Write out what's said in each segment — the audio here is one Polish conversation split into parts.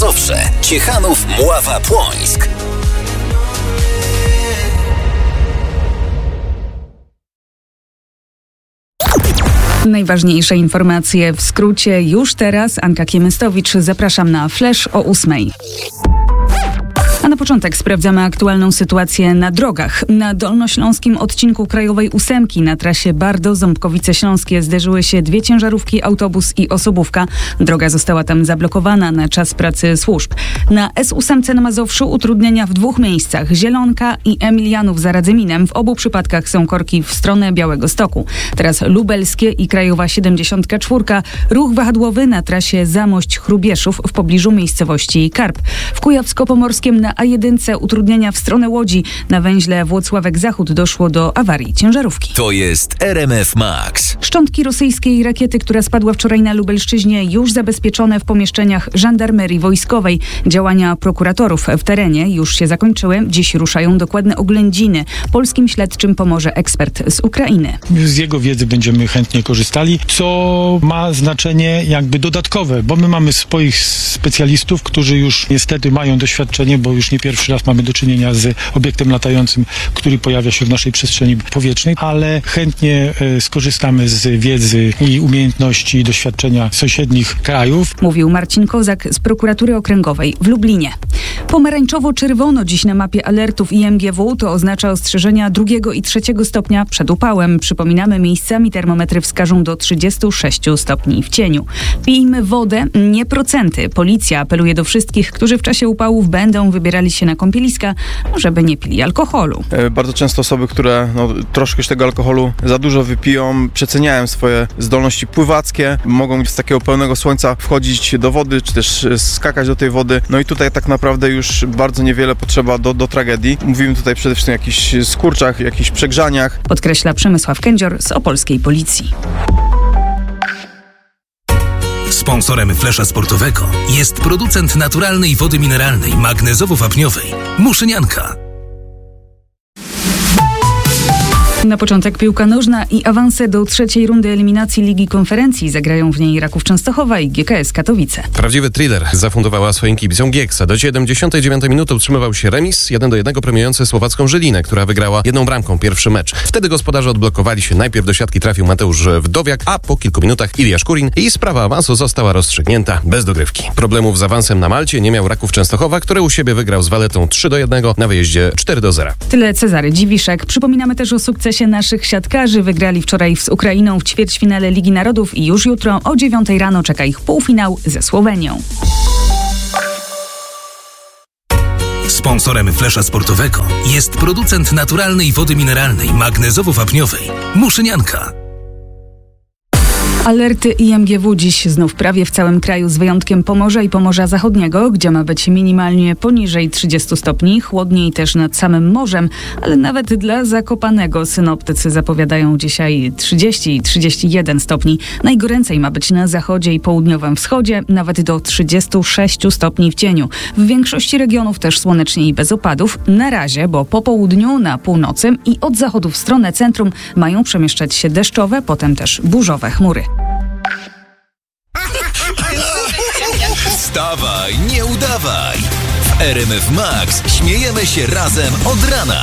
Mazowsze, Ciechanów, Mława, Płońsk. Najważniejsze informacje w skrócie już teraz. Anka Kiemystowicz, zapraszam na Flash o 8:00. A na początek sprawdzamy aktualną sytuację na drogach. Na dolnośląskim odcinku Krajowej 8 na trasie Bardo-Ząbkowice Śląskie zderzyły się dwie ciężarówki, autobus i osobówka. Droga została tam zablokowana na czas pracy służb. Na S8 na Mazowszu utrudnienia w dwóch miejscach. Zielonka i Emilianów za Radzyminem. W obu przypadkach są korki w stronę Białegostoku. Teraz Lubelskie i Krajowa 74. Ruch wahadłowy na trasie Zamość-Chrubieszów w pobliżu miejscowości Karp. W Kujawsko-Pomorskim na A1 utrudnienia w stronę Łodzi. Na węźle Włocławek-Zachód doszło do awarii ciężarówki. To jest RMF Max. Szczątki rosyjskiej rakiety, która spadła wczoraj na Lubelszczyźnie, już zabezpieczone w pomieszczeniach żandarmerii wojskowej. Działania prokuratorów w terenie już się zakończyły. Dziś ruszają dokładne oględziny. Polskim śledczym pomoże ekspert z Ukrainy. Z jego wiedzy będziemy chętnie korzystali, co ma znaczenie jakby dodatkowe, bo my mamy swoich specjalistów, którzy już niestety mają doświadczenie, bo już nie pierwszy raz mamy do czynienia z obiektem latającym, który pojawia się w naszej przestrzeni powietrznej, ale chętnie skorzystamy z wiedzy i umiejętności i doświadczenia sąsiednich krajów. Mówił Marcin Kozak z Prokuratury Okręgowej w Lublinie. Pomarańczowo-czerwono dziś na mapie alertów IMGW to oznacza ostrzeżenia 2. i 3. stopnia przed upałem. Przypominamy, miejscami termometry wskażą do 36 stopni w cieniu. Pijmy wodę, nie procenty. Policja apeluje do wszystkich, którzy w czasie upałów będą wybierali się na kąpieliska, żeby nie pili alkoholu. Bardzo często osoby, które troszkę tego alkoholu za dużo wypiją, przeceniają swoje zdolności pływackie, mogą z takiego pełnego słońca wchodzić do wody, czy też skakać do tej wody. No i tutaj tak naprawdę już bardzo niewiele potrzeba do tragedii. Mówimy tutaj przede wszystkim o jakichś skurczach, jakichś przegrzaniach. Podkreśla Przemysław Kędzior z opolskiej policji. Sponsorem Flesza Sportowego jest producent naturalnej wody mineralnej magnezowo-wapniowej Muszynianka. Na początek piłka nożna i awanse do trzeciej rundy eliminacji Ligi Konferencji. Zagrają w niej Raków Częstochowa i GKS Katowice. Prawdziwy thriller zafundowała swoim kibicom Gieksa. Do 79 minuty utrzymywał się remis 1-1 premiujący słowacką Żylinę, która wygrała jedną bramką pierwszy mecz. Wtedy gospodarze odblokowali się. Najpierw do siatki trafił Mateusz Wdowiak, a po kilku minutach Ilja Szkurin i sprawa awansu została rozstrzygnięta bez dogrywki. Problemów z awansem na Malcie nie miał Raków Częstochowa, który u siebie wygrał z Waletą 3-1, na wyjeździe 4-0. Tyle Cezary Dziwiszek. Przypominamy też o sukcesie naszych siatkarzy. Wygrali wczoraj z Ukrainą w ćwierćfinale Ligi Narodów i już jutro o 9 rano czeka ich półfinał ze Słowenią. Sponsorem Flesza Sportowego jest producent naturalnej wody mineralnej magnezowo-wapniowej Muszynianka. Alerty IMGW dziś znów prawie w całym kraju, z wyjątkiem Pomorza i Pomorza Zachodniego, gdzie ma być minimalnie poniżej 30 stopni, chłodniej też nad samym morzem, ale nawet dla Zakopanego synoptycy zapowiadają dzisiaj 30 i 31 stopni. Najgoręcej ma być na zachodzie i południowym wschodzie, nawet do 36 stopni w cieniu. W większości regionów też słonecznie i bez opadów. Na razie, bo po południu, na północy i od zachodu w stronę centrum mają przemieszczać się deszczowe, potem też burzowe chmury. Wstawaj, nie udawaj! W RMF Max śmiejemy się razem od rana.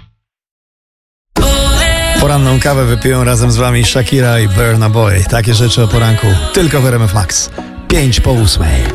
Poranną kawę wypiją razem z wami Shakira i Burna Boy. Takie rzeczy o poranku tylko w RMF Max. 5 po 8.